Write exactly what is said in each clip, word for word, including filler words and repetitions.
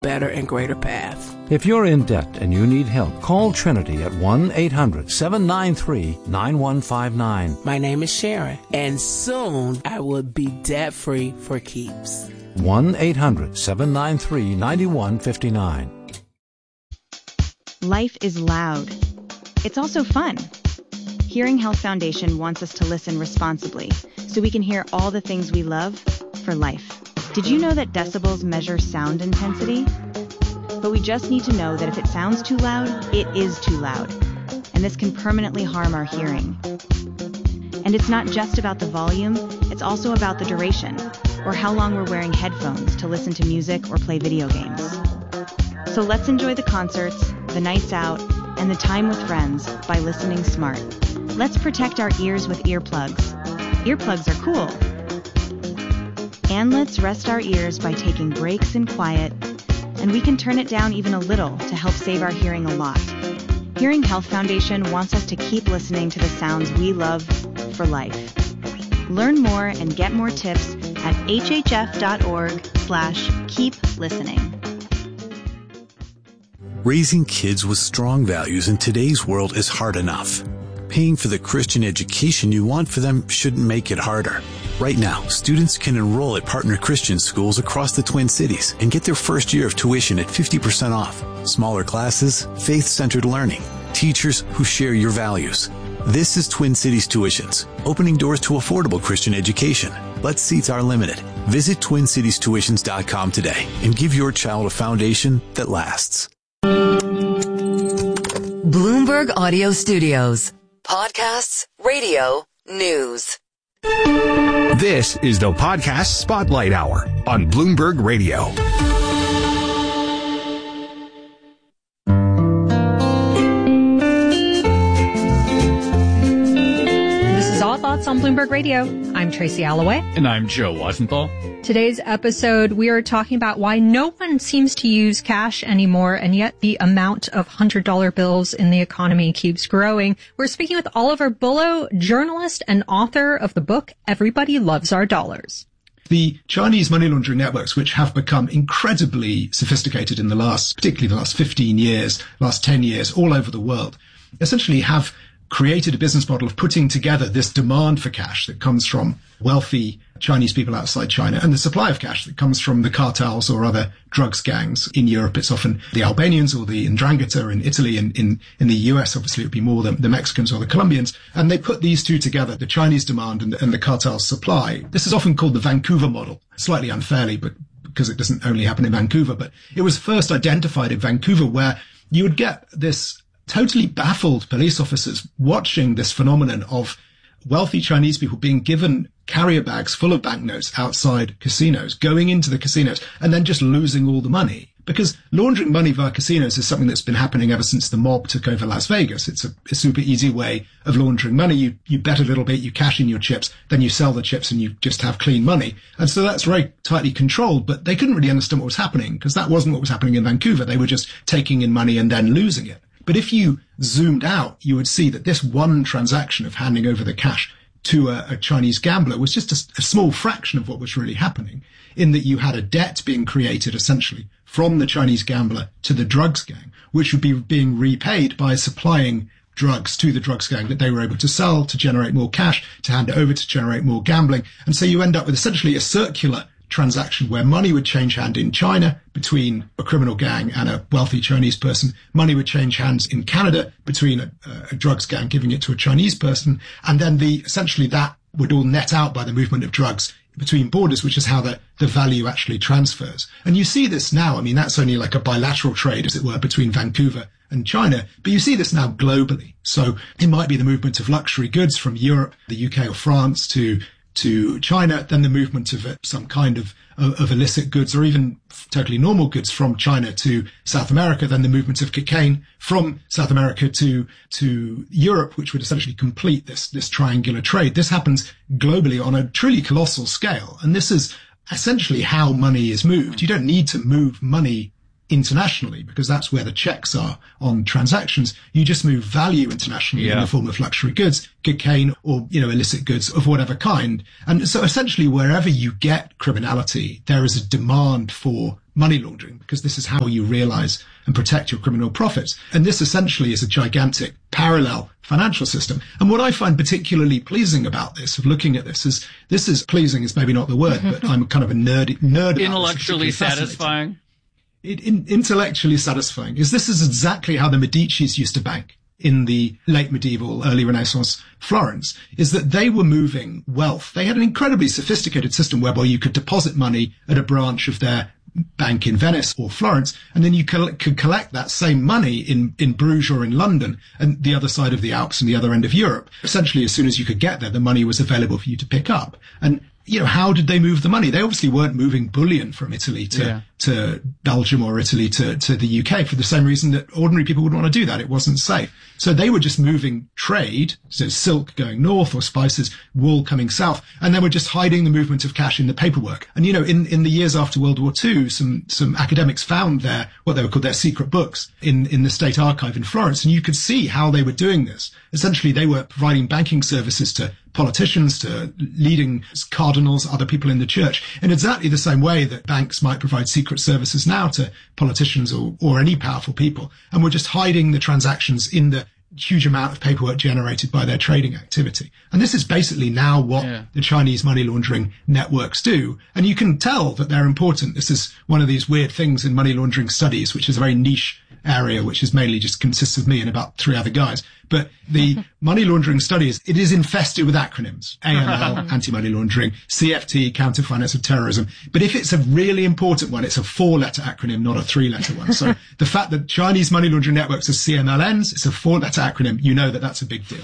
better and greater path. If you're in debt and you need help, call Trinity at one eight hundred seven nine three nine one five nine. My name is Sharon, and soon I will be debt-free for keeps. one eight hundred seven nine three nine one five nine. Life is loud. It's also fun. Hearing Health Foundation wants us to listen responsibly so we can hear all the things we love for life. Did you know that decibels measure sound intensity? But we just need to know that if it sounds too loud, it is too loud. And this can permanently harm our hearing. And it's not just about the volume, it's also about the duration, or how long we're wearing headphones to listen to music or play video games. So let's enjoy the concerts, the nights out, and the time with friends by listening smart. Let's protect our ears with earplugs. Earplugs are cool. And let's rest our ears by taking breaks in quiet, and we can turn it down even a little to help save our hearing a lot. Hearing Health Foundation wants us to keep listening to the sounds we love for life. Learn more and get more tips at hhf.org slash keep listening. Raising kids with strong values in today's world is hard enough. Paying for the Christian education you want for them shouldn't make it harder. Right now, students can enroll at partner Christian schools across the Twin Cities and get their first year of tuition at fifty percent off. Smaller classes, faith-centered learning, teachers who share your values. This is Twin Cities Tuitions, opening doors to affordable Christian education. But seats are limited. Visit twin cities tuitions dot com today and give your child a foundation that lasts. Bloomberg Audio Studios. Podcasts, radio, news. This is the Podcast Spotlight Hour on Bloomberg Radio. This is All Thoughts on Bloomberg Radio. I'm Tracy Alloway. And I'm Joe Weisenthal. Today's episode, we are talking about why no one seems to use cash anymore, and yet the amount of one hundred dollar bills in the economy keeps growing. We're speaking with Oliver Bullough, journalist and author of the book, Everybody Loves Our Dollars. The Chinese money laundering networks, which have become incredibly sophisticated in the last, particularly the last fifteen years, last ten years, all over the world, essentially have created a business model of putting together this demand for cash that comes from wealthy Chinese people outside China and the supply of cash that comes from the cartels or other drugs gangs. In Europe, it's often the Albanians or the Ndrangheta. In Italy, and in, in the U S, obviously, it would be more the, the Mexicans or the Colombians. And they put these two together, the Chinese demand and, and the cartel's supply. This is often called the Vancouver model, slightly unfairly, but because it doesn't only happen in Vancouver. But it was first identified in Vancouver, where you would get this totally baffled police officers watching this phenomenon of wealthy Chinese people being given carrier bags full of banknotes outside casinos, going into the casinos, and then just losing all the money. Because laundering money via casinos is something that's been happening ever since the mob took over Las Vegas. It's a, a super easy way of laundering money. You, you bet a little bit, you cash in your chips, then you sell the chips and you just have clean money. And so that's very tightly controlled, but they couldn't really understand what was happening because that wasn't what was happening in Vancouver. They were just taking in money and then losing it. But if you zoomed out, you would see that this one transaction of handing over the cash to a, a Chinese gambler was just a, a small fraction of what was really happening, in that you had a debt being created essentially from the Chinese gambler to the drugs gang, which would be being repaid by supplying drugs to the drugs gang that they were able to sell to generate more cash, to hand it over to generate more gambling. And so you end up with essentially a circular transaction where money would change hand in China between a criminal gang and a wealthy Chinese person. Money would change hands in Canada between a, a drugs gang giving it to a Chinese person. And then the essentially that would all net out by the movement of drugs between borders, which is how the, the value actually transfers. And you see this now. I mean, that's only like a bilateral trade, as it were, between Vancouver and China. But you see this now globally. So it might be the movement of luxury goods from Europe, the U K or France to to China, then the movement of some kind of, of, of illicit goods or even totally normal goods from China to South America, then the movement of cocaine from South America to, to Europe, which would essentially complete this, this triangular trade. This happens globally on a truly colossal scale. And this is essentially how money is moved. You don't need to move money internationally, because that's where the checks are on transactions. You just move value internationally yeah. in the form of luxury goods, cocaine, or, you know, illicit goods of whatever kind. And so essentially wherever you get criminality, there is a demand for money laundering, because this is how you realize and protect your criminal profits. And this essentially is a gigantic parallel financial system. And what I find particularly pleasing about this, of looking at this, is this is pleasing is maybe not the word, but I'm kind of a nerd, nerd about intellectually satisfying. It, in, intellectually satisfying is this is exactly how the Medicis used to bank in the late medieval, early Renaissance Florence, is that they were moving wealth. They had an incredibly sophisticated system whereby you could deposit money at a branch of their bank in Venice or Florence, and then you could collect that same money in, in Bruges or in London and the other side of the Alps and the other end of Europe. Essentially, as soon as you could get there, the money was available for you to pick up. And you know, how did they move the money? They obviously weren't moving bullion from Italy to, yeah. to Belgium or Italy to, to the U K for the same reason that ordinary people would want to do that. It wasn't safe. So they were just moving trade, so silk going north or spices, wool coming south, and they were just hiding the movement of cash in the paperwork. And, you know, in, in the years after World War Two, some, some academics found their, what they were called their secret books in, in the State Archive in Florence, and you could see how they were doing this. Essentially, they were providing banking services to politicians, to leading cardinals, other people in the church, in exactly the same way that banks might provide secret services now to politicians or, or any powerful people. And we're just hiding the transactions in the huge amount of paperwork generated by their trading activity. And this is basically now what yeah. the Chinese money laundering networks do. And you can tell that they're important. This is one of these weird things in money laundering studies, which is a very niche area, which is mainly just consists of me and about three other guys. But the money laundering studies, it is infested with acronyms. A M L, anti-money laundering, C F T, counter-finance of terrorism. But if it's a really important one, it's a four-letter acronym, not a three-letter one. So the fact that Chinese money laundering networks are C M L Ns, it's a four-letter acronym, you know that that's a big deal.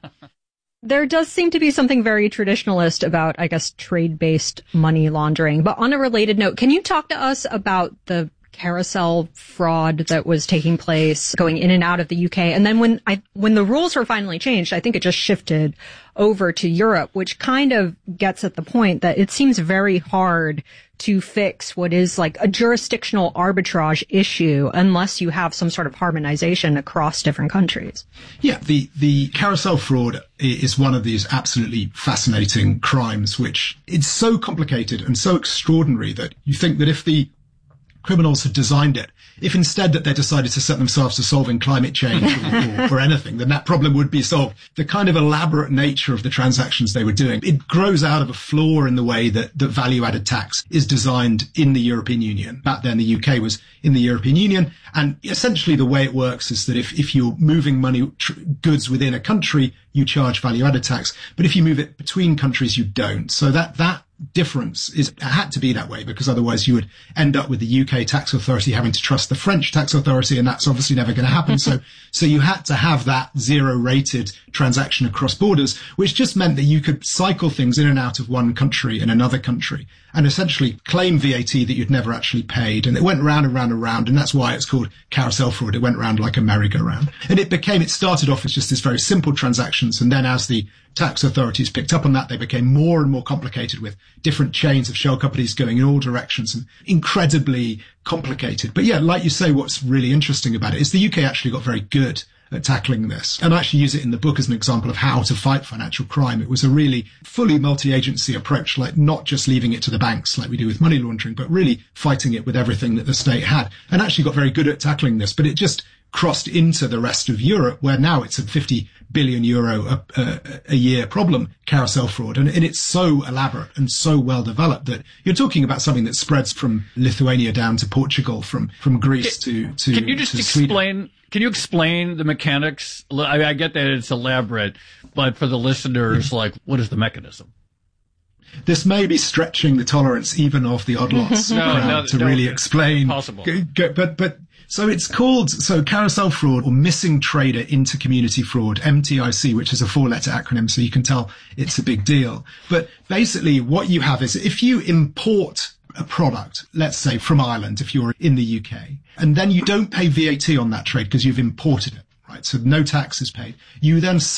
There does seem to be something very traditionalist about, I guess, trade-based money laundering. But on a related note, can you talk to us about the carousel fraud that was taking place going in and out of the U K? And then when I, when the rules were finally changed, I think it just shifted over to Europe, which kind of gets at the point that it seems very hard to fix what is like a jurisdictional arbitrage issue unless you have some sort of harmonization across different countries. Yeah, the, the carousel fraud is one of these absolutely fascinating crimes, which it's so complicated and so extraordinary that you think that if the criminals had designed it, if instead that they decided to set themselves to solving climate change or, or anything, then that problem would be solved. The kind of elaborate nature of the transactions they were doing, it grows out of a flaw in the way that, that value-added tax is designed in the European Union. Back then, the U K was in the European Union. And essentially the way it works is that if, if you're moving money, tr- goods within a country, you charge value-added tax. But if you move it between countries, you don't. So that, that difference is had to be that way, because otherwise you would end up with the U K tax authority having to trust the French tax authority, and that's obviously never going to happen. so so you had to have that zero rated transaction across borders, which just meant that you could cycle things in and out of one country and another country and essentially claim V A T that you'd never actually paid. And it went round and round and round, and that's why it's called carousel fraud. It went round like a merry-go-round. And it became, it started off as just this very simple transactions, and then as the tax authorities picked up on that, they became more and more complicated with different chains of shell companies going in all directions and incredibly complicated. But yeah, like you say, what's really interesting about it is the U K actually got very good at tackling this. And I actually use it in the book as an example of how to fight financial crime. It was a really fully multi-agency approach, like not just leaving it to the banks like we do with money laundering, but really fighting it with everything that the state had, and actually got very good at tackling this. But it just crossed into the rest of Europe, where now it's a fifty billion euro a, a, a year problem, carousel fraud. And, and it's so elaborate and so well developed that you're talking about something that spreads from Lithuania down to Portugal, from, from Greece can, to, to Can you just to explain, Sweden. Can you explain the mechanics? I, I get that it's elaborate, but for the listeners, like, what is the mechanism? This may be stretching the tolerance even of the odd lots no, crowd no, to no, really explain. Possible. But, but, so it's called, so carousel fraud or missing trader intercommunity fraud, M T I C, which is a four letter acronym. So you can tell it's a big deal. But basically what you have is if you import a product, let's say from Ireland, if you're in the U K, and then you don't pay V A T on that trade because you've imported it, right? So no tax is paid. You then sell it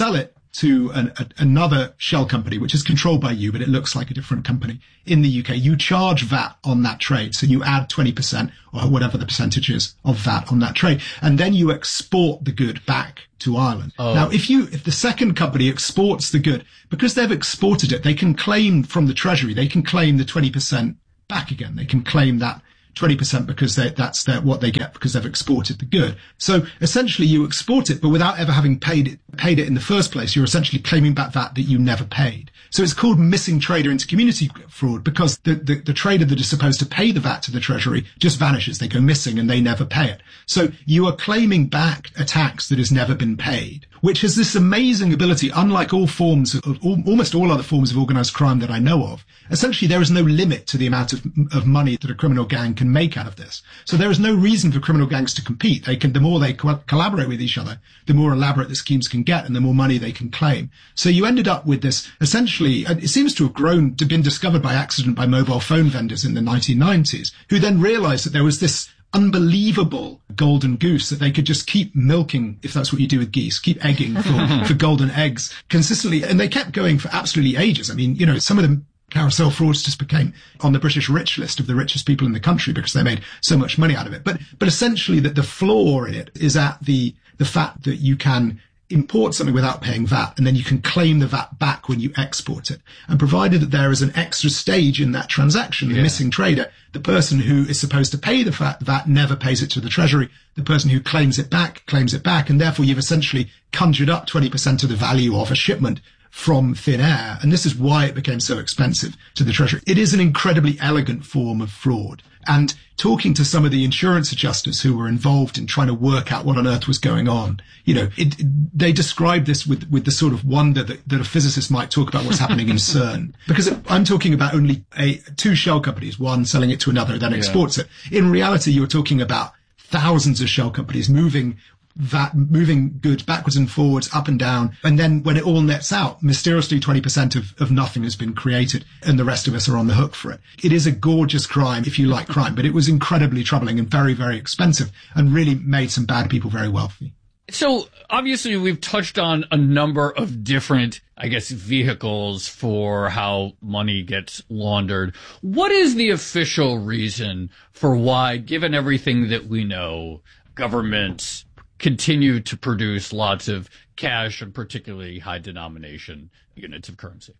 to an, a, another shell company, which is controlled by you, but it looks like a different company in the U K, you charge V A T on that trade. So you add twenty percent or whatever the percentage is of V A T on that trade. And then you export the good back to Ireland. Oh. Now, if you, if the second company exports the good, because they've exported it, they can claim from the Treasury, they can claim the twenty percent back again. They can claim that twenty percent because they, that's their, what they get because they've exported the good. So essentially you export it, but without ever having paid it, paid it in the first place, you're essentially claiming back that that you never paid. So it's called missing trader into community fraud because the, the, the trader that is supposed to pay the V A T to the Treasury just vanishes. They go missing and they never pay it. So you are claiming back a tax that has never been paid, which has this amazing ability, unlike all forms of, all, almost all other forms of organized crime that I know of. Essentially, there is no limit to the amount of, of money that a criminal gang can make out of this. So there is no reason for criminal gangs to compete. They can, the more they co- collaborate with each other, the more elaborate the schemes can get and the more money they can claim. So you ended up with this, essentially, it seems to have grown, to been discovered by accident by mobile phone vendors in the nineteen nineties, who then realized that there was this unbelievable golden goose that they could just keep milking, if that's what you do with geese, keep egging for, for golden eggs consistently. And they kept going for absolutely ages. I mean, you know, some of them, carousel fraudsters became on the British rich list of the richest people in the country because they made so much money out of it. But, but essentially that the flaw in it is at the, the fact that you can import something without paying V A T and then you can claim the V A T back when you export it. And provided that there is an extra stage in that transaction, the yeah. missing trader, the person who is supposed to pay the V A T never pays it to the Treasury. The person who claims it back claims it back. And therefore you've essentially conjured up twenty percent of the value of a shipment from thin air. And this is why it became so expensive to the Treasury. It is an incredibly elegant form of fraud. And talking to some of the insurance adjusters who were involved in trying to work out what on earth was going on, you know, it, it, they described this with, with the sort of wonder that, that a physicist might talk about what's happening in CERN. Because it, I'm talking about only a, two shell companies, one selling it to another, then exports yeah. it. In reality, you're talking about thousands of shell companies moving that moving goods backwards and forwards, up and down. And then when it all nets out, mysteriously twenty percent of, of nothing has been created and the rest of us are on the hook for it. It is a gorgeous crime if you like crime, but it was incredibly troubling and very, very expensive and really made some bad people very wealthy. So obviously we've touched on a number of different, I guess, vehicles for how money gets laundered. What is the official reason for why, given everything that we know, governments continue to produce lots of cash and particularly high denomination units of currency?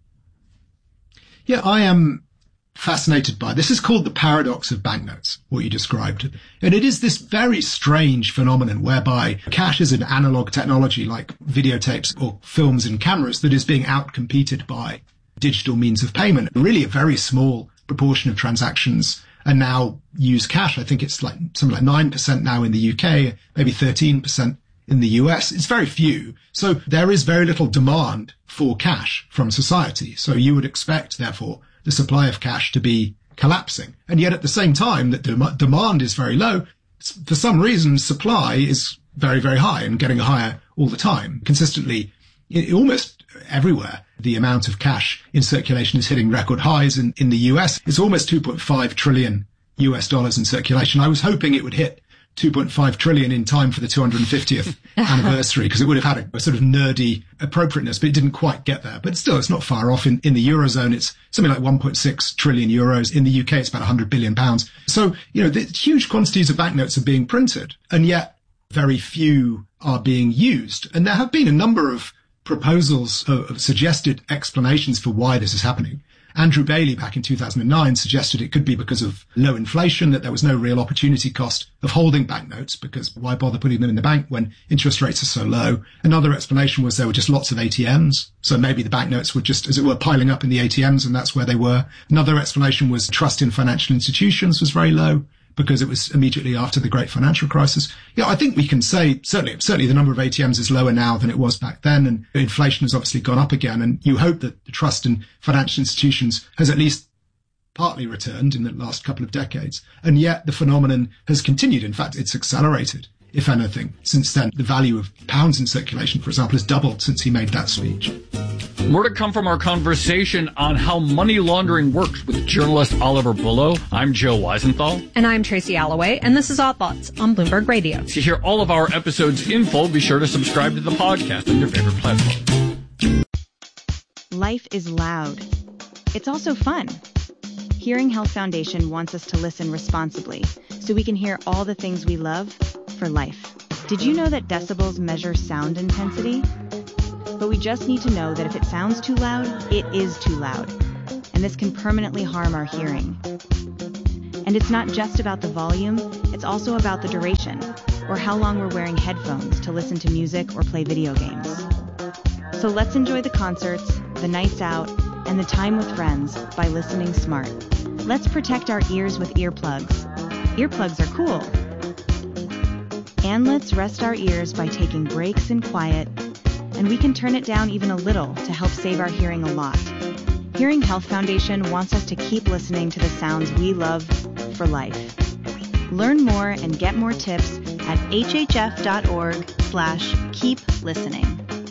Yeah, I am fascinated by this. Is called the paradox of banknotes, what you described. And it is this very strange phenomenon whereby cash is an analog technology like videotapes or films and cameras that is being outcompeted by digital means of payment. Really a very small proportion of transactions and now use cash. I think it's like something like nine percent now in the U K, maybe thirteen percent in the U S. It's very few. So there is very little demand for cash from society. So you would expect, therefore, the supply of cash to be collapsing. And yet at the same time that the demand is very low, for some reason, supply is very, very high and getting higher all the time. Consistently, it, almost everywhere, the amount of cash in circulation is hitting record highs. In, in the U S, it's almost two point five trillion U S dollars in circulation. I was hoping it would hit two point five trillion in time for the two hundred fiftieth anniversary because it would have had a, a sort of nerdy appropriateness, but it didn't quite get there. But still, it's not far off. In, in the Eurozone, it's something like one point six trillion euros. In the U K, it's about one hundred billion pounds. So, you know, the huge quantities of banknotes are being printed, and yet very few are being used. And there have been a number of proposals of, of suggested explanations for why this is happening. Andrew Bailey back in two thousand nine suggested it could be because of low inflation, that there was no real opportunity cost of holding banknotes because why bother putting them in the bank when interest rates are so low? Another explanation was there were just lots of A T Ms. So maybe the banknotes were just, as it were, piling up in the A T Ms and that's where they were. Another explanation was trust in financial institutions was very low because it was immediately after the great financial crisis. Yeah, I think we can say certainly, certainly the number of A T Ms is lower now than it was back then. And inflation has obviously gone up again. And you hope that the trust in financial institutions has at least partly returned in the last couple of decades. And yet the phenomenon has continued. In fact, it's accelerated, if anything. Since then, the value of pounds in circulation, for example, has doubled since he made that speech. More to come from our conversation on how money laundering works with journalist Oliver Bullough. I'm Joe Weisenthal. And I'm Tracy Alloway, and this is Odd Thoughts on Bloomberg Radio. To hear all of our episodes in full, be sure to subscribe to the podcast on your favorite platform. Life is loud. It's also fun. Hearing Health Foundation wants us to listen responsibly so we can hear all the things we love for life. Did you know that decibels measure sound intensity? But we just need to know that if it sounds too loud, it is too loud. And this can permanently harm our hearing. And it's not just about the volume, it's also about the duration, or how long we're wearing headphones to listen to music or play video games. So let's enjoy the concerts, the nights out, and the time with friends by listening smart. Let's protect our ears with earplugs. Earplugs are cool. And let's rest our ears by taking breaks in quiet, and we can turn it down even a little to help save our hearing a lot. Hearing Health Foundation wants us to keep listening to the sounds we love for life. Learn more and get more tips at hhf.org slash keep listening.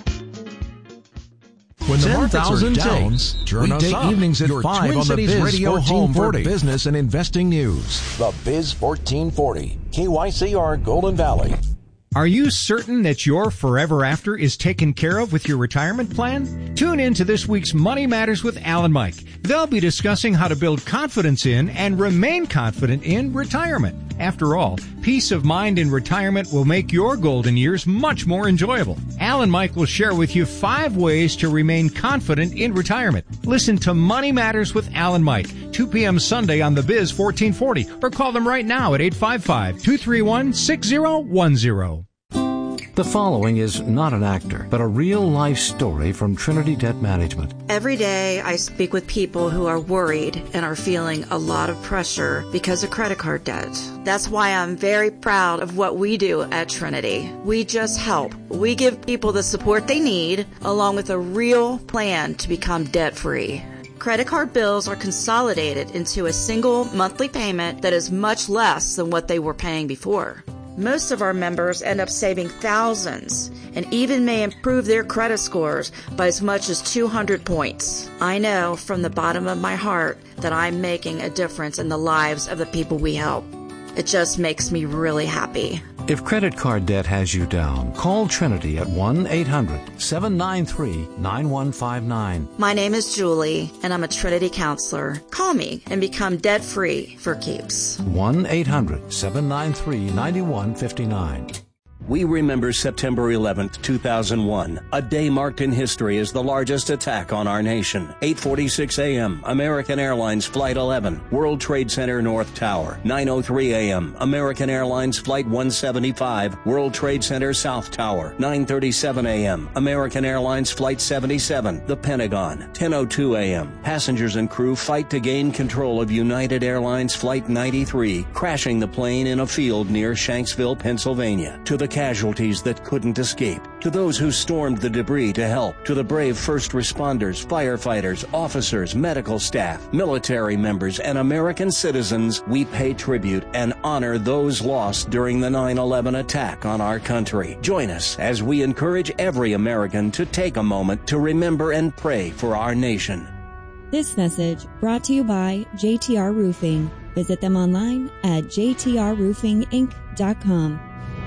When the markets are down, weekday evenings at five on the Biz Radio home for business and investing news. The Biz fourteen forty, K Y C R Golden Valley. Are you certain that your forever after is taken care of with your retirement plan? Tune in to this week's Money Matters with Al and Mike. They'll be discussing how to build confidence in and remain confident in retirement. After all, peace of mind in retirement will make your golden years much more enjoyable. Al and Mike will share with you five ways to remain confident in retirement. Listen to Money Matters with Al and Mike, two p.m. Sunday on the Biz fourteen forty, or call them right now at eight five five, two three one, six zero one zero. The following is not an actor, but a real-life story from Trinity Debt Management. Every day I speak with people who are worried and are feeling a lot of pressure because of credit card debt. That's why I'm very proud of what we do at Trinity. We just help. We give people the support they need, along with a real plan to become debt-free. Credit card bills are consolidated into a single monthly payment that is much less than what they were paying before. Most of our members end up saving thousands and even may improve their credit scores by as much as two hundred points. I know from the bottom of my heart that I'm making a difference in the lives of the people we help. It just makes me really happy. If credit card debt has you down, call Trinity at one eight hundred, seven nine three, nine one five nine. My name is Julie, and I'm a Trinity counselor. Call me and become debt-free for keeps. one eight hundred, seven nine three, nine one five nine. We remember September eleventh, two thousand one, a day marked in history as the largest attack on our nation. eight forty-six a.m., American Airlines Flight eleven, World Trade Center North Tower. nine oh three a.m., American Airlines Flight one seventy-five, World Trade Center South Tower. nine thirty-seven a.m., American Airlines Flight seventy-seven, the Pentagon. ten oh two a.m., passengers and crew fight to gain control of United Airlines Flight ninety-three, crashing the plane in a field near Shanksville, Pennsylvania. To the casualties that couldn't escape, to those who stormed the debris to help, to the brave first responders, firefighters, officers, medical staff, military members, and American citizens, we pay tribute and honor those lost during the nine eleven attack on our country. Join us as we encourage every American to take a moment to remember and pray for our nation. This message brought to you by J T R Roofing. Visit them online at j t r roofing inc dot com.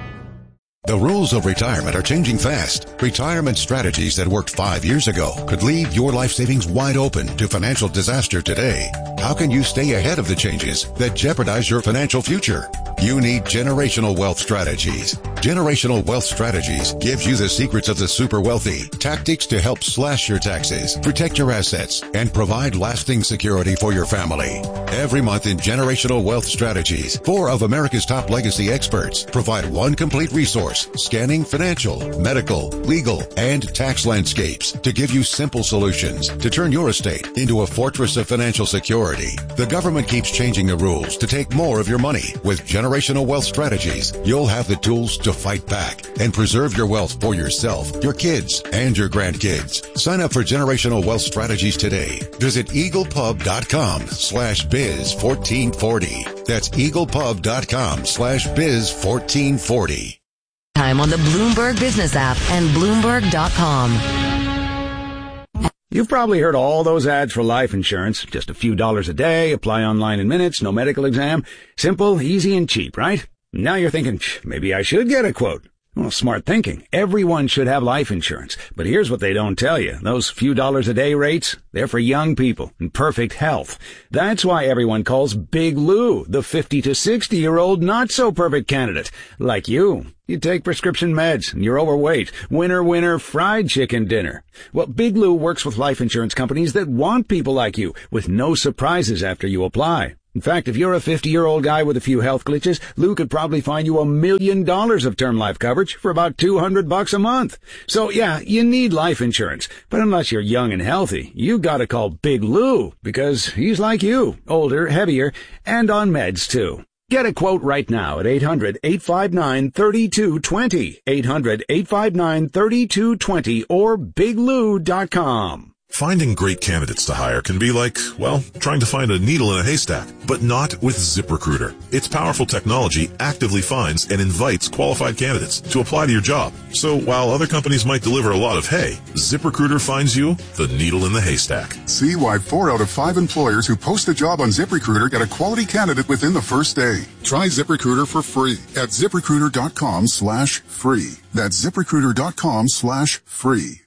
The rules of retirement are changing fast. Retirement strategies that worked five years ago could leave your life savings wide open to financial disaster today. How can you stay ahead of the changes that jeopardize your financial future? You need Generational Wealth Strategies. Generational Wealth Strategies gives you the secrets of the super wealthy, tactics to help slash your taxes, protect your assets, and provide lasting security for your family. Every month in Generational Wealth Strategies, four of America's top legacy experts provide one complete resource scanning financial, medical, legal, and tax landscapes to give you simple solutions to turn your estate into a fortress of financial security. The government keeps changing the rules to take more of your money. With Generational Wealth Strategies, you'll have the tools to fight back and preserve your wealth for yourself, your kids, and your grandkids. Sign up for Generational Wealth Strategies today. Visit eaglepub.com slash biz 1440. That's eaglepub.com slash biz 1440. Time on the Bloomberg Business app and Bloomberg dot com. You've probably heard all those ads for life insurance. Just a few dollars a day, apply online in minutes, no medical exam. Simple, easy, and cheap, right? Now you're thinking, maybe I should get a quote. Well, smart thinking. Everyone should have life insurance. But here's what they don't tell you. Those few dollars a day rates, they're for young people in perfect health. That's why everyone calls Big Lou the fifty to sixty year old not so perfect candidate. Like you. You take prescription meds and you're overweight. Winner, winner, fried chicken dinner. Well, Big Lou works with life insurance companies that want people like you with no surprises after you apply. In fact, if you're a fifty-year-old guy with a few health glitches, Lou could probably find you a million dollars of term life coverage for about two hundred bucks a month. So yeah, you need life insurance. But unless you're young and healthy, you gotta call Big Lou because he's like you, older, heavier, and on meds too. Get a quote right now at eight hundred, eight five nine, three two two zero, eight hundred, eight five nine, three two two zero or big lou dot com. Finding great candidates to hire can be like, well, trying to find a needle in a haystack, but not with ZipRecruiter. Its powerful technology actively finds and invites qualified candidates to apply to your job. So while other companies might deliver a lot of hay, ZipRecruiter finds you the needle in the haystack. See why four out of five employers who post a job on ZipRecruiter get a quality candidate within the first day. Try ZipRecruiter for free at ZipRecruiter.com slash free. That's ZipRecruiter.com slash free.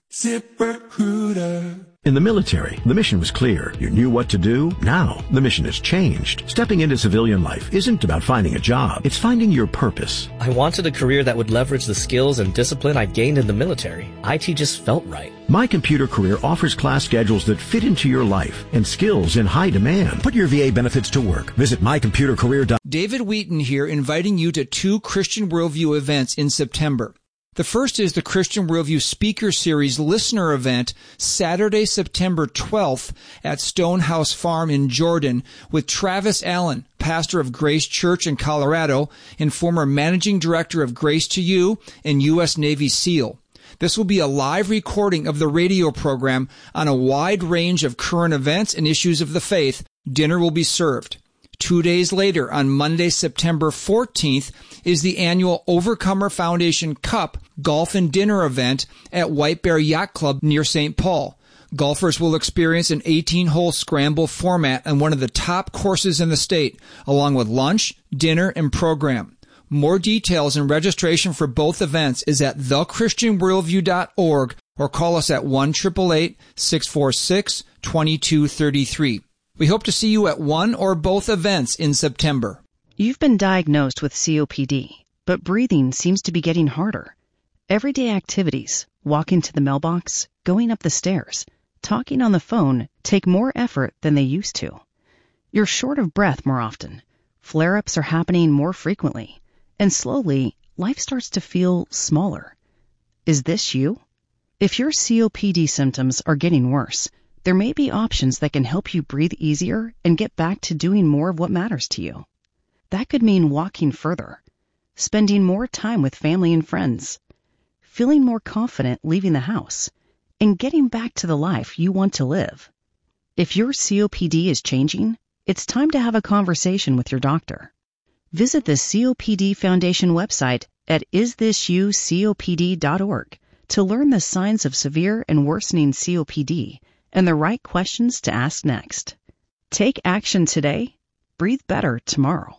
ZipRecruiter. In the military, the mission was clear. You knew what to do. Now, the mission has changed. Stepping into civilian life isn't about finding a job. It's finding your purpose. I wanted a career that would leverage the skills and discipline I gained in the military. I T just felt right. My Computer Career offers class schedules that fit into your life and skills in high demand. Put your V A benefits to work. Visit my computer career dot com. David Wheaton here, inviting you to two Christian Worldview events in September. The first is the Christian Worldview Speaker Series Listener Event, Saturday, September twelfth at Stonehouse Farm in Jordan with Travis Allen, pastor of Grace Church in Colorado and former managing director of Grace to You and U S Navy SEAL. This will be a live recording of the radio program on a wide range of current events and issues of the faith. Dinner will be served. Two days later, on Monday, September fourteenth, is the annual Overcomer Foundation Cup Golf and Dinner event at White Bear Yacht Club near Saint Paul. Golfers will experience an eighteen-hole scramble format on one of the top courses in the state, along with lunch, dinner, and program. More details and registration for both events is at the christian worldview dot org or call us at one eight eight eight, six four six, two two three three. We hope to see you at one or both events in September. You've been diagnosed with C O P D, but breathing seems to be getting harder. Everyday activities, walking to the mailbox, going up the stairs, talking on the phone take more effort than they used to. You're short of breath more often. Flare-ups are happening more frequently. And slowly, life starts to feel smaller. Is this you? If your C O P D symptoms are getting worse, there may be options that can help you breathe easier and get back to doing more of what matters to you. That could mean walking further, spending more time with family and friends, feeling more confident leaving the house, and getting back to the life you want to live. If your C O P D is changing, it's time to have a conversation with your doctor. Visit the C O P D Foundation website at is this you C O P D dot org to learn the signs of severe and worsening C O P D and the right questions to ask next. Take action today. Breathe better tomorrow.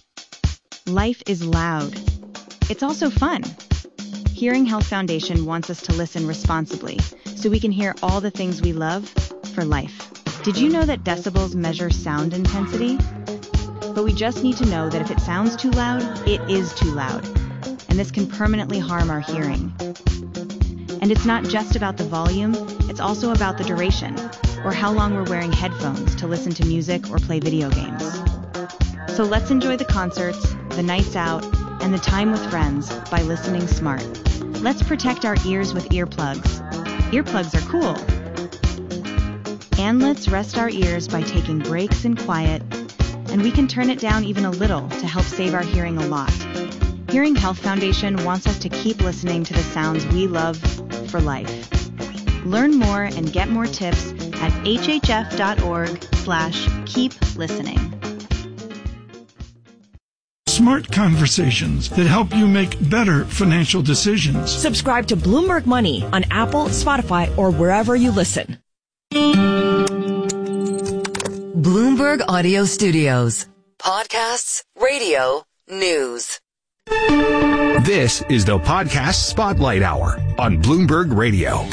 Life is loud. It's also fun. Hearing Health Foundation wants us to listen responsibly so we can hear all the things we love for life. Did you know that decibels measure sound intensity? But we just need to know that if it sounds too loud, it is too loud. And this can permanently harm our hearing. And it's not just about the volume, it's also about the duration, or how long we're wearing headphones to listen to music or play video games. So let's enjoy the concerts, the nights out, and the time with friends by listening smart. Let's protect our ears with earplugs. Earplugs are cool. And let's rest our ears by taking breaks in quiet, and we can turn it down even a little to help save our hearing a lot. Hearing Health Foundation wants us to keep listening to the sounds we love for life. Learn more and get more tips at hhf.org slash keep listening. Smart conversations that help you make better financial decisions. Subscribe to Bloomberg Money on Apple, Spotify, or wherever you listen. Bloomberg Audio Studios. Podcasts, radio, news. This is the Podcast Spotlight Hour on Bloomberg Radio.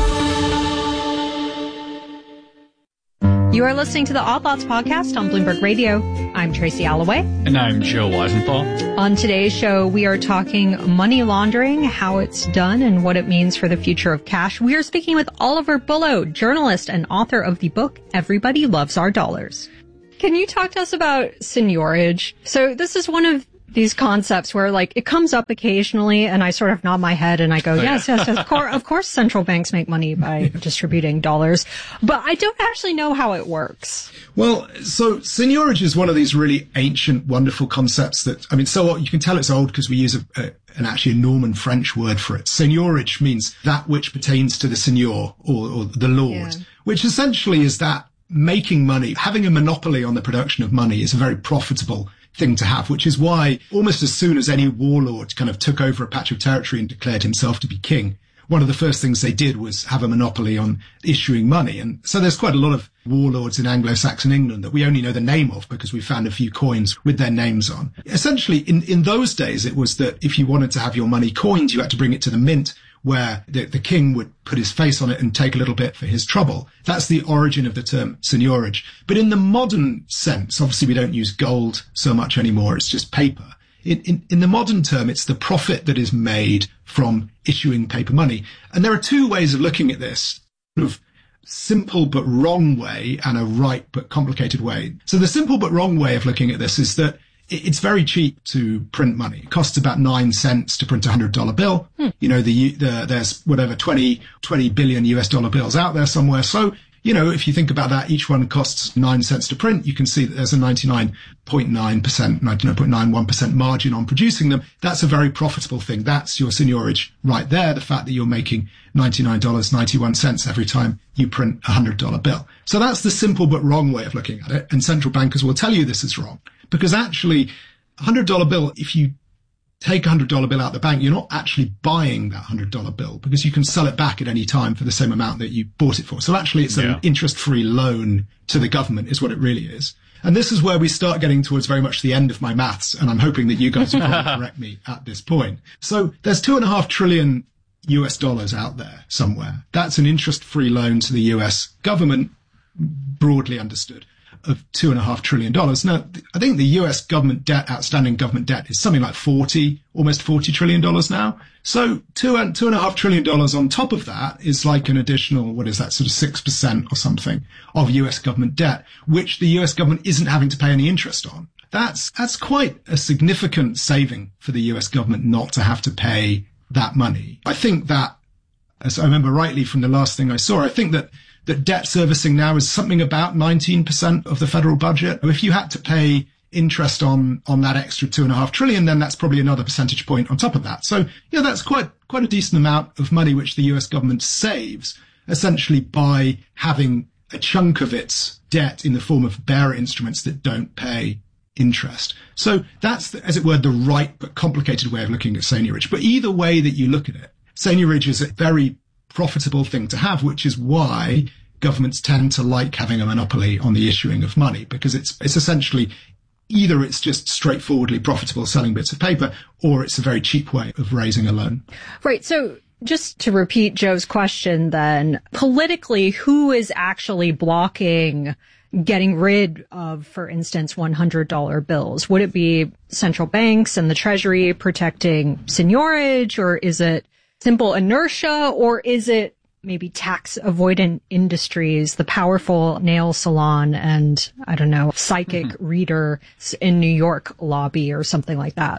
You are listening to the Odd Lots podcast on Bloomberg Radio. I'm Tracy Alloway. And I'm Joe Weisenthal. On today's show, we are talking money laundering, how it's done, and what it means for the future of cash. We are speaking with Oliver Bullough, journalist and author of the book, Everybody Loves Our Dollars. Can you talk to us about seigniorage? So this is one of these concepts where, like, it comes up occasionally and I sort of nod my head and I go, yes, yes, yes, of course, of course central banks make money by distributing dollars, but I don't actually know how it works. Well, so seigniorage is one of these really ancient, wonderful concepts that, I mean, so you can tell it's old because we use a, a, an actually a Norman French word for it. Seigniorage means that which pertains to the seigneur or, or the lord, yeah. Which essentially is that making money, having a monopoly on the production of money is a very profitable thing to have, which is why almost as soon as any warlord kind of took over a patch of territory and declared himself to be king, one of the first things they did was have a monopoly on issuing money. And so there's quite a lot of warlords in Anglo-Saxon England that we only know the name of because we found a few coins with their names on. Essentially, in, in those days, it was that if you wanted to have your money coined, you had to bring it to the mint, where the, the king would put his face on it and take a little bit for his trouble. That's the origin of the term seigniorage. But in the modern sense, obviously we don't use gold so much anymore. It's just paper. In, in, in the modern term, it's the profit that is made from issuing paper money. And there are two ways of looking at this, sort of simple but wrong way and a right but complicated way. So the simple but wrong way of looking at this is that it's very cheap to print money. It costs about nine cents to print a hundred dollar bill. Hmm. You know, the, the, there's whatever, twenty, twenty billion U S dollar bills out there somewhere. So, you know, if you think about that, each one costs nine cents to print. You can see that there's a ninety-nine point nine percent, ninety-nine point nine one percent margin on producing them. That's a very profitable thing. That's your seigniorage right there. The fact that you're making ninety-nine dollars and ninety-one cents every time you print a hundred dollar bill. So that's the simple but wrong way of looking at it. And central bankers will tell you this is wrong. Because actually, a hundred dollar bill, if you take a hundred dollar bill out of the bank, you're not actually buying that hundred dollar bill because you can sell it back at any time for the same amount that you bought it for. So actually, it's yeah. an interest-free loan to the government is what it really is. And this is where we start getting towards very much the end of my maths. And I'm hoping that you guys will correct me at this point. So there's two and a half trillion U S dollars out there somewhere. That's an interest-free loan to the U S government, broadly understood, of two and a half trillion dollars. Now, I think the U S government debt, outstanding government debt, is something like forty, almost forty trillion dollars now. So two and two and a half trillion dollars on top of that is like an additional, what is that, sort of six percent or something of U S government debt, which the U S government isn't having to pay any interest on. That's, that's quite a significant saving for the U S government not to have to pay that money. I think that, as I remember rightly from the last thing I saw, I think that that debt servicing now is something about nineteen percent of the federal budget. If you had to pay interest on, on that extra two and a half trillion, then that's probably another percentage point on top of that. So, you know, that's quite, quite a decent amount of money which the U S government saves essentially by having a chunk of its debt in the form of bearer instruments that don't pay interest. So that's, the, as it were, the right but complicated way of looking at seigniorage. But either way that you look at it, seigniorage is a very profitable thing to have, which is why governments tend to like having a monopoly on the issuing of money, because it's it's essentially either it's just straightforwardly profitable selling bits of paper, or it's a very cheap way of raising a loan. Right. So just to repeat Joe's question then, politically, who is actually blocking getting rid of, for instance, one hundred dollar bills? Would it be central banks and the Treasury protecting seigniorage, or is it simple inertia, or is it maybe tax avoidant industries, the powerful nail salon and, I don't know, psychic mm-hmm. reader in New York lobby or something like that?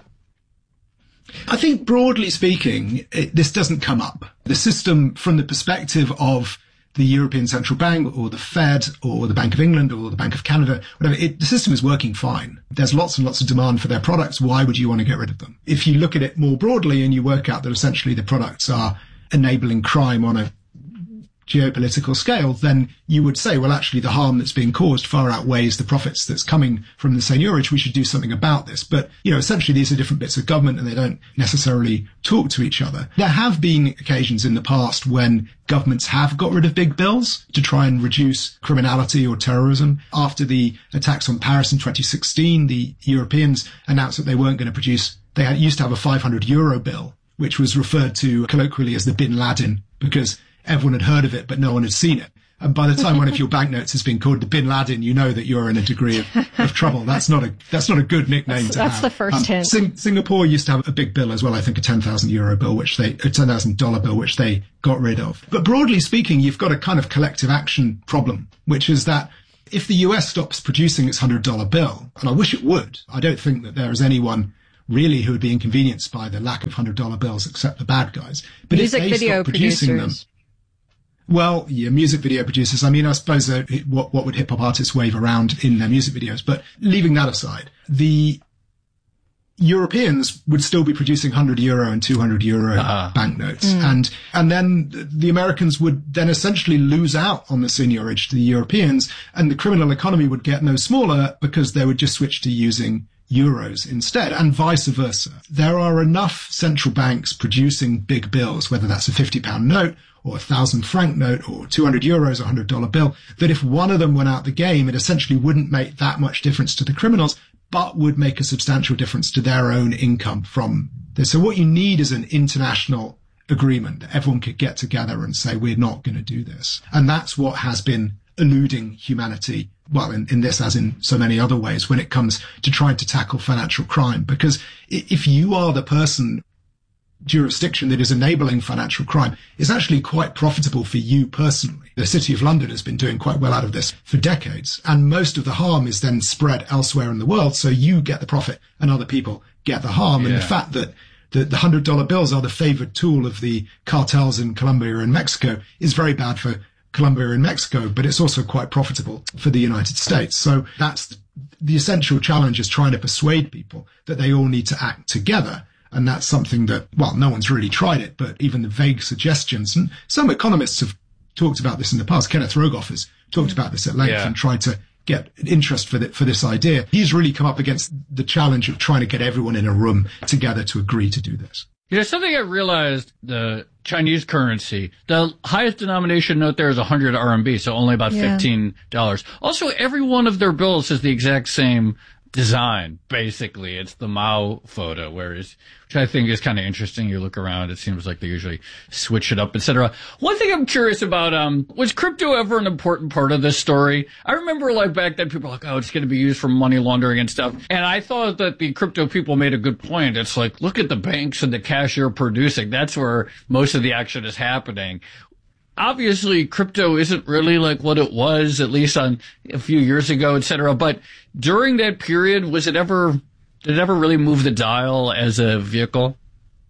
I think broadly speaking, it, this doesn't come up. The system from the perspective of the European Central Bank or the Fed or the Bank of England or the Bank of Canada, whatever, it, the system is working fine. There's lots and lots of demand for their products. Why would you want to get rid of them? If you look at it more broadly and you work out that essentially the products are enabling crime on a geopolitical scale, then you would say, well, actually the harm that's being caused far outweighs the profits that's coming from the seigniorage. We should do something about this. But, you know, essentially these are different bits of government and they don't necessarily talk to each other. There have been occasions in the past when governments have got rid of big bills to try and reduce criminality or terrorism. After the attacks on Paris in twenty sixteen, the Europeans announced that they weren't going to produce they had, used to have a five hundred euro bill, which was referred to colloquially as the Bin Laden, because everyone had heard of it, but no one had seen it. And by the time one of your banknotes has been called the Bin Laden, you know that you're in a degree of, of trouble. That's not a that's not a good nickname that's, to that's have. That's the first um, hint. Sing, Singapore used to have a big bill as well. I think a ten thousand euro bill, which they a ten thousand dollar bill, which they got rid of. But broadly speaking, you've got a kind of collective action problem, which is that if the U S stops producing its hundred dollar bill, and I wish it would, I don't think that there is anyone really who would be inconvenienced by the lack of hundred dollar bills except the bad guys. But Music if they video stop producing producers. them. Well, yeah, music video producers. I mean, I suppose uh, what what would hip hop artists wave around in their music videos? But leaving that aside, the Europeans would still be producing one hundred euro and two hundred euro uh, banknotes, mm. and and then the Americans would then essentially lose out on the seigniorage to the Europeans, and the criminal economy would get no smaller because they would just switch to using euros instead, and vice versa. There are enough central banks producing big bills, whether that's a fifty pound note or a thousand franc note or two hundred euros or a hundred dollar bill, that if one of them went out the game, it essentially wouldn't make that much difference to the criminals, but would make a substantial difference to their own income from this. So what you need is an international agreement that everyone could get together and say, we're not going to do this. And that's what has been eluding humanity, well, in, in this as in so many other ways, when it comes to trying to tackle financial crime. Because if you are the person, jurisdiction that is enabling financial crime, is actually quite profitable for you personally. The City of London has been doing quite well out of this for decades, and most of the harm is then spread elsewhere in the world, so you get the profit and other people get the harm. Yeah. And the fact that the, the one hundred dollar bills are the favored tool of the cartels in Colombia and Mexico is very bad for Colombia and Mexico, but it's also quite profitable for the United States. So that's the, the essential challenge, is trying to persuade people that they all need to act together. And that's something that, well, no one's really tried it, but even the vague suggestions, and some economists have talked about this in the past. Kenneth Rogoff has talked about this at length yeah. and tried to get interest for, the, for this idea. He's really come up against the challenge of trying to get everyone in a room together to agree to do this. You know, something I realized, the Chinese currency, the highest denomination note there is one hundred R M B, so only about yeah. fifteen dollars. Also, every one of their bills has the exact same design, basically. It's the Mao photo, whereas, which I think is kind of interesting. You look around, it seems like they usually switch it up, et cetera. One thing I'm curious about, um, was crypto ever an important part of this story? I remember, like, back then, people were like, oh, it's going to be used for money laundering and stuff. And I thought that the crypto people made a good point. It's like, look at the banks and the cash you're producing. That's where most of the action is happening. Obviously, crypto isn't really like what it was, at least on a few years ago, et cetera. But during that period, was it ever, did it ever really move the dial as a vehicle?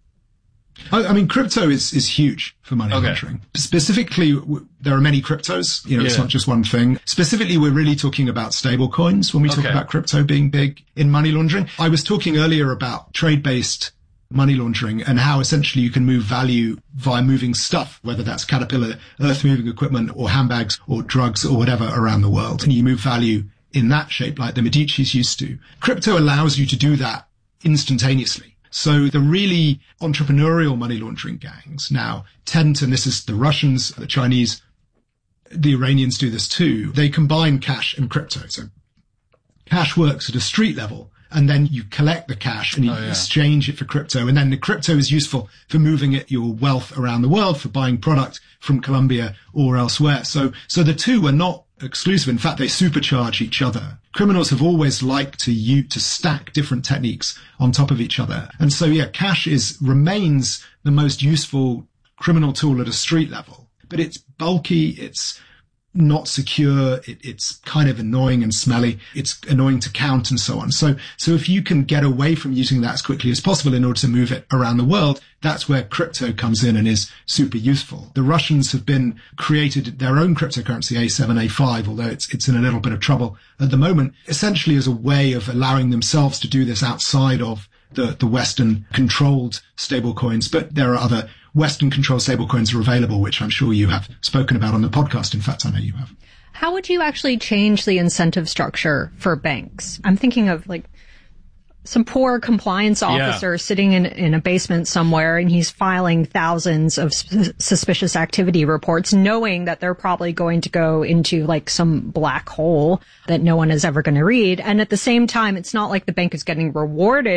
I, I mean, crypto is, is huge for money okay. laundering. Specifically, w- there are many cryptos. You know, yeah. it's not just one thing. Specifically, we're really talking about stable coins when we talk okay. about crypto being big in money laundering. I was talking earlier about trade-based money laundering and how essentially you can move value via moving stuff, whether that's Caterpillar earth moving equipment or handbags or drugs or whatever around the world. And you move value in that shape like the Medicis used to. Crypto allows you to do that instantaneously. So the really entrepreneurial money laundering gangs now tend to, and this is the Russians, the Chinese, the Iranians do this too. They combine cash and crypto. So cash works at a street level, and then you collect the cash and you oh, yeah. exchange it for crypto. And then the crypto is useful for moving it, your wealth around the world, for buying product from Colombia or elsewhere. So, so the two are not exclusive. In fact, they supercharge each other. Criminals have always liked to use, to stack different techniques on top of each other. And so, yeah, cash is, remains the most useful criminal tool at a street level, but it's bulky. It's not secure. It, it's kind of annoying and smelly. It's annoying to count and so on. So, so if you can get away from using that as quickly as possible in order to move it around the world, that's where crypto comes in and is super useful. The Russians have been created their own cryptocurrency, A seven, A five, although it's, it's in a little bit of trouble at the moment, essentially as a way of allowing themselves to do this outside of the, the Western controlled stablecoins. But there are other Western controlled stablecoins are available, which I'm sure you have spoken about on the podcast. In fact, I know you have. How would you actually change the incentive structure for banks? I'm thinking of like some poor compliance officer yeah. sitting in, in a basement somewhere, and he's filing thousands of sp- suspicious activity reports, knowing that they're probably going to go into like some black hole that no one is ever going to read. And at the same time, it's not like the bank is getting rewarded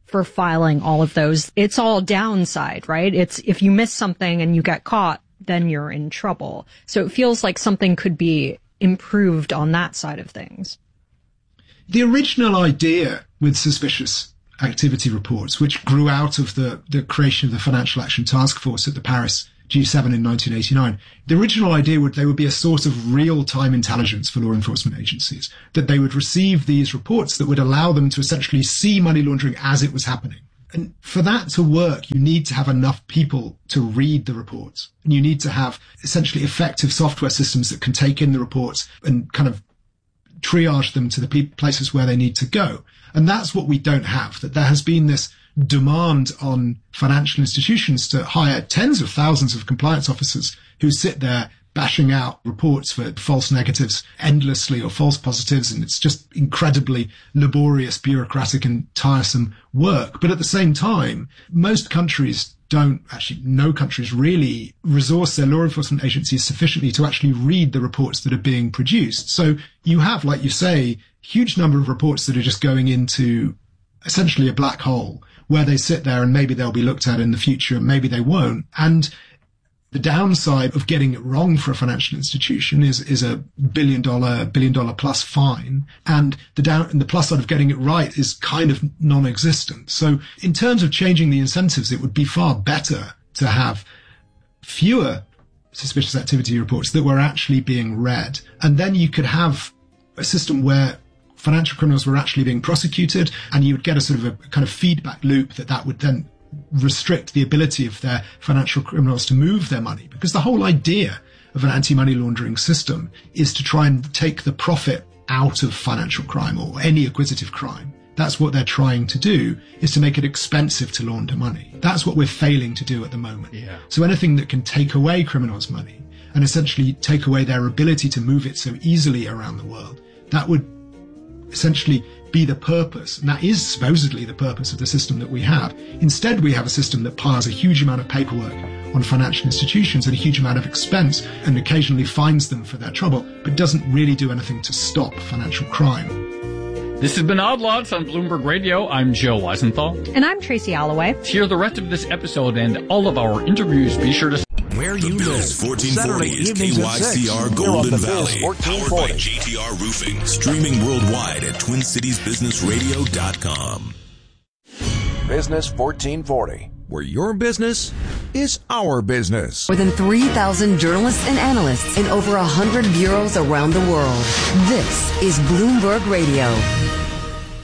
for filing all of those. It's all downside, right? It's if you miss something and you get caught, then you're in trouble. So it feels like something could be improved on that side of things. The original idea with suspicious activity reports, which grew out of the, the creation of the Financial Action Task Force at the Paris G seven in nineteen eighty-nine, the original idea would they would be a source of real-time intelligence for law enforcement agencies, that they would receive these reports that would allow them to essentially see money laundering as it was happening. And for that to work, you need to have enough people to read the reports. And you need to have essentially effective software systems that can take in the reports and kind of triage them to the places where they need to go. And that's what we don't have, that there has been this demand on financial institutions to hire tens of thousands of compliance officers who sit there bashing out reports for false negatives endlessly or false positives. And it's just incredibly laborious, bureaucratic and tiresome work. But at the same time, most countries don't, actually no countries really resource their law enforcement agencies sufficiently to actually read the reports that are being produced. So you have, like you say, huge number of reports that are just going into essentially a black hole where they sit there and maybe they'll be looked at in the future and maybe they won't. And the downside of getting it wrong for a financial institution is, is a billion dollar, billion dollar plus fine. And the down, and the plus side of getting it right is kind of non-existent. So in terms of changing the incentives, it would be far better to have fewer suspicious activity reports that were actually being read. And then you could have a system where financial criminals were actually being prosecuted, and you would get a sort of a kind of feedback loop that that would then restrict the ability of their financial criminals to move their money. Because the whole idea of an anti-money laundering system is to try and take the profit out of financial crime or any acquisitive crime. That's what they're trying to do, is to make it expensive to launder money. That's what we're failing to do at the moment. Yeah. So anything that can take away criminals' money and essentially take away their ability to move it so easily around the world, that would essentially be the purpose, and that is supposedly the purpose of the system that we have. Instead, we have a system that piles a huge amount of paperwork on financial institutions and a huge amount of expense and occasionally fines them for their trouble, but doesn't really do anything to stop financial crime. This has been Odd Lots on Bloomberg Radio. I'm Joe Weisenthal. And I'm Tracy Alloway. To hear the rest of this episode and all of our interviews, be sure to... Where you the live. Biz fourteen forty is K Y C R Golden Valley, powered by J T R Roofing, streaming worldwide at twin cities business radio dot com. Business fourteen forty, where your business is our business. More than three thousand journalists and analysts in over one hundred bureaus around the world. This is Bloomberg Radio.